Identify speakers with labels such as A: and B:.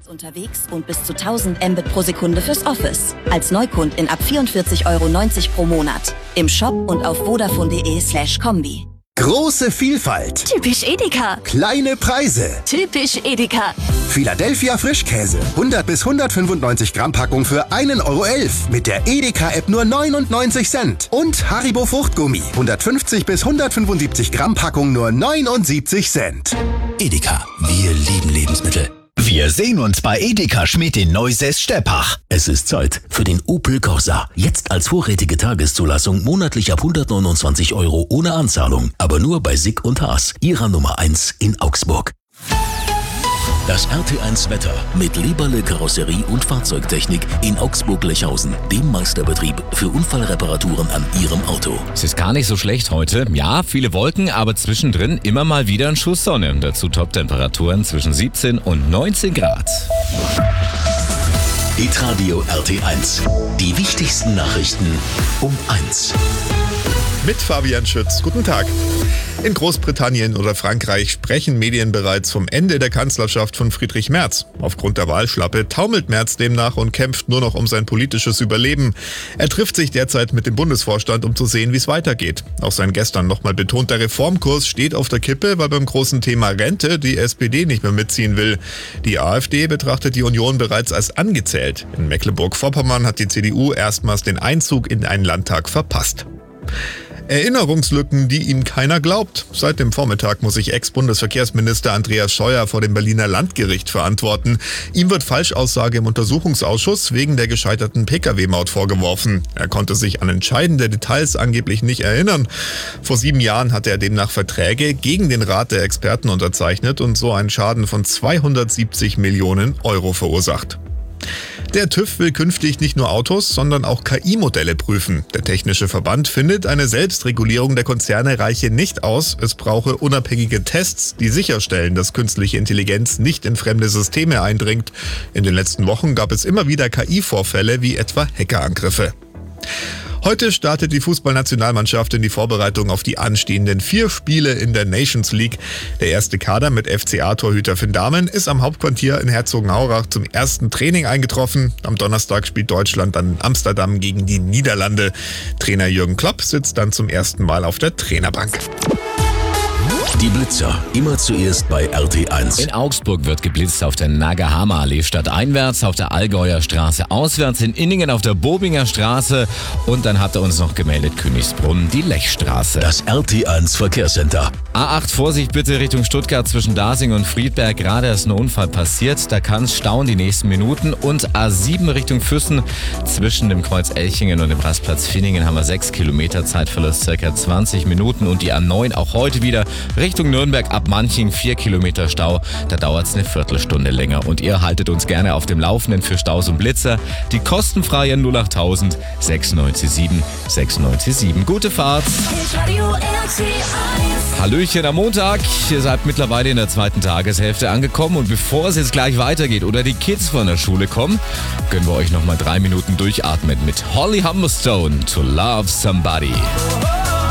A: Unterwegs und bis zu 1000 Mbit pro Sekunde fürs Office. Als Neukundin ab 44,90 € pro Monat. Im Shop und auf vodafone.de/kombi.
B: Große Vielfalt.
C: Typisch Edeka.
B: Kleine Preise.
C: Typisch Edeka.
B: Philadelphia Frischkäse. 100 bis 195 Gramm Packung für 1,11 € mit der Edeka-App nur 99 Cent. Und Haribo Fruchtgummi. 150 bis 175 Gramm Packung nur 79 Cent.
D: Edeka, wir lieben Lebensmittel. Wir sehen uns bei Edeka Schmidt in Neusäß-Steppach. Es ist Zeit für den Opel Corsa. Jetzt als vorrätige Tageszulassung monatlich ab 129 € ohne Anzahlung. Aber nur bei Sick und Haas, ihrer Nummer 1 in Augsburg. Das RT1 Wetter mit Leberle Karosserie und Fahrzeugtechnik in Augsburg-Lechhausen, dem Meisterbetrieb für Unfallreparaturen an Ihrem Auto.
E: Es ist gar nicht so schlecht heute. Ja, viele Wolken, aber zwischendrin immer mal wieder ein Schuss Sonne. Dazu Top-Temperaturen zwischen 17 und 19 Grad.
D: Hitradio RT1. Die wichtigsten Nachrichten um 1.
F: Mit Fabian Schütz. Guten Tag. In Großbritannien oder Frankreich sprechen Medien bereits vom Ende der Kanzlerschaft von Friedrich Merz. Aufgrund der Wahlschlappe taumelt Merz demnach und kämpft nur noch um sein politisches Überleben. Er trifft sich derzeit mit dem Bundesvorstand, um zu sehen, wie es weitergeht. Auch sein gestern nochmal betonter Reformkurs steht auf der Kippe, weil beim großen Thema Rente die SPD nicht mehr mitziehen will. Die AfD betrachtet die Union bereits als angezählt. In Mecklenburg-Vorpommern hat die CDU erstmals den Einzug in einen Landtag verpasst. Erinnerungslücken, die ihm keiner glaubt. Seit dem Vormittag muss sich Ex-Bundesverkehrsminister Andreas Scheuer vor dem Berliner Landgericht verantworten. Ihm wird Falschaussage im Untersuchungsausschuss wegen der gescheiterten Pkw-Maut vorgeworfen. Er konnte sich an entscheidende Details angeblich nicht erinnern. Vor 7 Jahren hatte er demnach Verträge gegen den Rat der Experten unterzeichnet und so einen Schaden von 270 Millionen € verursacht. Der TÜV will künftig nicht nur Autos, sondern auch KI-Modelle prüfen. Der Technische Verband findet, eine Selbstregulierung der Konzerne reiche nicht aus. Es brauche unabhängige Tests, die sicherstellen, dass künstliche Intelligenz nicht in fremde Systeme eindringt. In den letzten Wochen gab es immer wieder KI-Vorfälle, wie etwa Hackerangriffe. Heute startet die Fußballnationalmannschaft in die Vorbereitung auf die anstehenden 4 Spiele in der Nations League. Der erste Kader mit FCA-Torhüter Finn Dahmen ist am Hauptquartier in Herzogenaurach zum ersten Training eingetroffen. Am Donnerstag spielt Deutschland dann in Amsterdam gegen die Niederlande. Trainer Jürgen Klopp sitzt dann zum ersten Mal auf der Trainerbank.
D: Die Blitzer, immer zuerst bei RT1.
E: In Augsburg wird geblitzt auf der Nagahama-Allee stadteinwärts, auf der Allgäuer Straße auswärts, in Inningen auf der Bobinger Straße und dann hat er uns noch gemeldet, Königsbrunn, die Lechstraße.
D: Das RT1 Verkehrscenter.
E: A8, Vorsicht bitte Richtung Stuttgart zwischen Dasing und Friedberg, gerade ist ein Unfall passiert, da kann es stauen die nächsten Minuten und A7 Richtung Füssen zwischen dem Kreuz Elchingen und dem Rastplatz Finningen haben wir 6 Kilometer, Zeitverlust ca. 20 Minuten und die A9 auch heute wieder Richtung Nürnberg ab Manching 4 Kilometer Stau, da dauert es eine Viertelstunde länger. Und ihr haltet uns gerne auf dem Laufenden für Staus und Blitzer. Die kostenfreie 08000 697 697. Gute Fahrt! Hallöchen am Montag. Ihr seid mittlerweile in der zweiten Tageshälfte angekommen und bevor es jetzt gleich weitergeht oder die Kids von der Schule kommen, gönnen wir euch nochmal 3 Minuten durchatmen mit Holly Humberstone to Love Somebody.